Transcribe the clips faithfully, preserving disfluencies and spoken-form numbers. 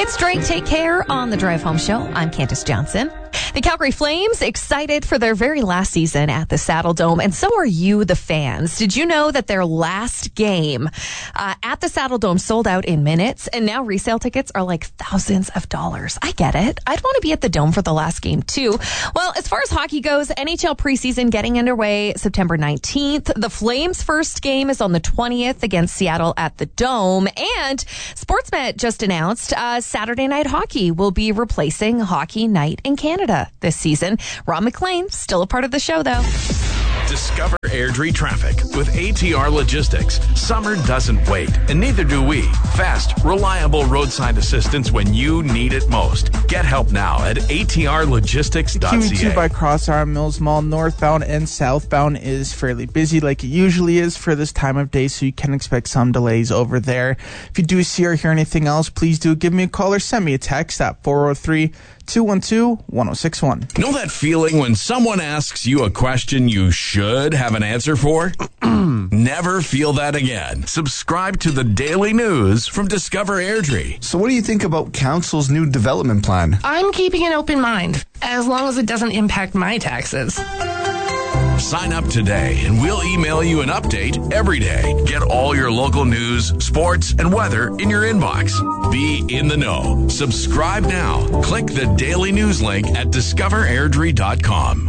It's Drake Take Care on the Drive Home Show. I'm Candace Johnson. The Calgary Flames excited for their very last season at the Saddle Dome, and so are you, the fans. Did you know that their last game uh, at the Saddle Dome sold out in minutes, and now resale tickets are like thousands of dollars? I get it. I'd want to be at the Dome for the last game, too. Well, as far as hockey goes, N H L preseason getting underway September nineteenth. The Flames' first game is on the twentieth against Seattle at the Dome, and Sportsnet just announced uh, Saturday Night Hockey will be replacing Hockey Night in Canada this season. Ron McLean, still a part of the show, though. Discover Airdrie traffic with A T R Logistics. Summer doesn't wait, and neither do we. Fast, reliable roadside assistance when you need it most. Get help now at A T R logistics dot C A. Q two by Cross Arm Mills Mall, northbound and southbound, is fairly busy like it usually is for this time of day, so you can expect some delays over there. If you do see or hear anything else, please do give me a call or send me a text at four oh three, two one two, one oh six one. Know that feeling when someone asks you a question you should have an answer for? Never feel that again. Subscribe to the daily news from Discover Airdrie. So what do you think about Council's new development plan? I'm keeping an open mind, as long as it doesn't impact my taxes. Sign up today and we'll email you an update every day. Get all your local news, sports, and weather in your inbox. Be in the know. Subscribe now. Click the daily news link at discover airdrie dot com.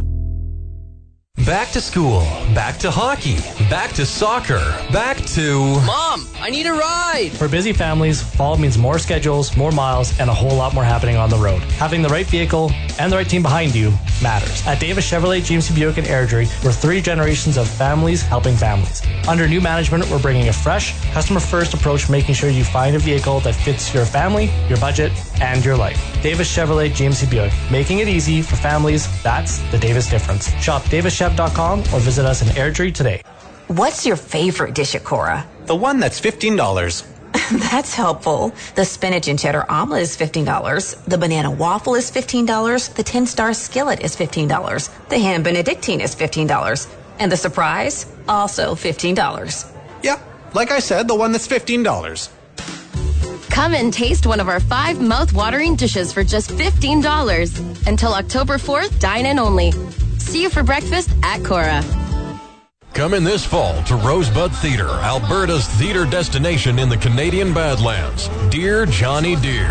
Back to school, back to hockey, back to soccer, back to... Mom, I need a ride! For busy families, fall means more schedules, more miles, and a whole lot more happening on the road. Having the right vehicle and the right team behind you matters. At Davis Chevrolet, G M C Buick, and Airdrie, we're three generations of families helping families. Under new management, we're bringing a fresh, customer-first approach, making sure you find a vehicle that fits your family, your budget, and your life. Davis Chevrolet, G M C Buick, making it easy for families. That's the Davis difference. Shop davis chev dot com or visit us in Airdrie today. What's your favorite dish at Cora? The one that's fifteen dollars. That's helpful. The spinach and cheddar omelet is fifteen dollars. The banana waffle is fifteen dollars. The ten-star skillet is fifteen dollars. The ham Benedictine is fifteen dollars. And the surprise, also fifteen dollars. Yeah, like I said, the one that's fifteen dollars. Come and taste one of our five mouth-watering dishes for just fifteen dollars. Until October fourth, dine in only. See you for breakfast at Cora. Come in this fall to Rosebud Theatre, Alberta's theatre destination in the Canadian Badlands. Dear Johnny Deere.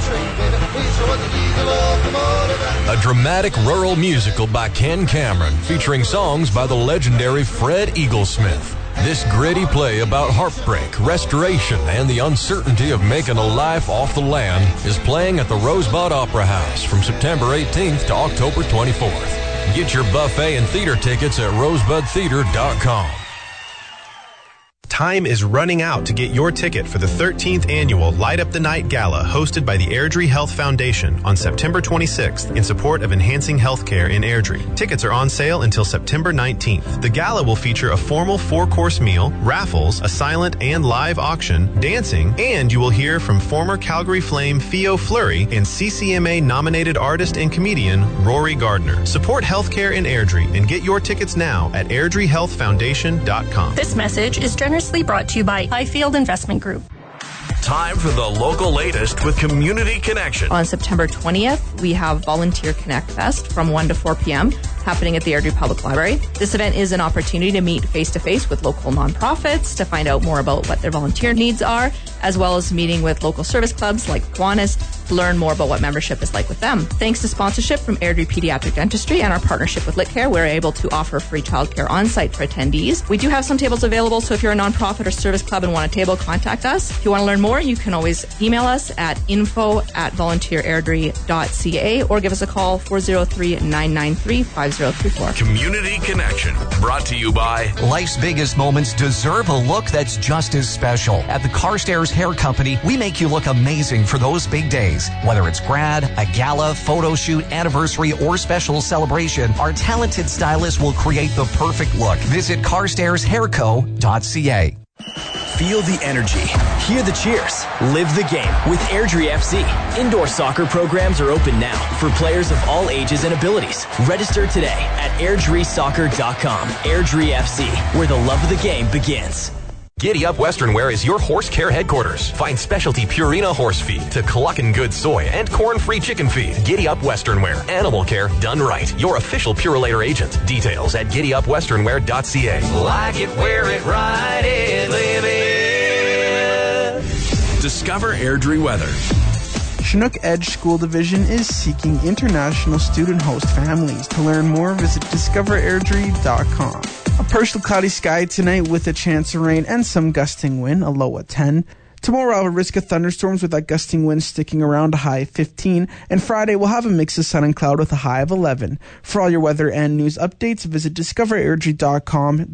A dramatic rural musical by Ken Cameron featuring songs by the legendary Fred Eaglesmith. This gritty play about heartbreak, restoration, and the uncertainty of making a life off the land is playing at the Rosebud Opera House from September eighteenth to October twenty-fourth. Get your buffet and theater tickets at rosebud theater dot com. Time is running out to get your ticket for the thirteenth annual Light Up the Night Gala hosted by the Airdrie Health Foundation on September twenty-sixth in support of enhancing healthcare in Airdrie. Tickets are on sale until September nineteenth. The gala will feature a formal four-course meal, raffles, a silent and live auction, dancing, and you will hear from former Calgary Flame Theo Fleury and C C M A-nominated artist and comedian Rory Gardner. Support healthcare in Airdrie and get your tickets now at airdrie health foundation dot com. This message is generously brought to you by Highfield Investment Group. Time for the local latest with Community Connection. On September twentieth, we have Volunteer Connect Fest from one to four p.m. happening at the Airdrie Public Library. This event is an opportunity to meet face-to-face with local nonprofits to find out more about what their volunteer needs are, as well as meeting with local service clubs like Kiwanis to learn more about what membership is like with them. Thanks to sponsorship from Airdrie Pediatric Dentistry and our partnership with LitCare, we're able to offer free childcare on-site for attendees. We do have some tables available, so if you're a nonprofit or service club and want a table, contact us. If you want to learn more, you can always email us at info at volunteer airdrie dot c a or give us a call four oh three, nine nine three, five oh three four. Community Connection, brought to you by... Life's biggest moments deserve a look that's just as special. At the Carstairs Hair Company, we make you look amazing for those big days. Whether it's grad, a gala, photo shoot, anniversary, or special celebration, our talented stylists will create the perfect look. Visit carstairs hair co dot c a. Feel the energy. Hear the cheers. Live the game with Airdrie F C. Indoor soccer programs are open now for players of all ages and abilities. Register today at airdrie soccer dot com. Airdrie F C, where the love of the game begins. Giddy Up Western Wear is your horse care headquarters. Find specialty Purina horse feed to Cluckin' Good soy and corn-free chicken feed. Giddy Up Western Wear. Animal care done right. Your official Purolator agent. Details at giddy up western wear dot c a. Like it, wear it, ride it, live it. Discover Airdrie weather. Chinook Edge School Division is seeking international student host families. To learn more, visit discover airdrie dot com. A partial cloudy sky tonight with a chance of rain and some gusting wind, a low at ten. Tomorrow we'll have a risk of thunderstorms with that gusting wind sticking around, a high of fifteen. And Friday we'll have a mix of sun and cloud with a high of eleven. For all your weather and news updates, visit discover airdrie dot com.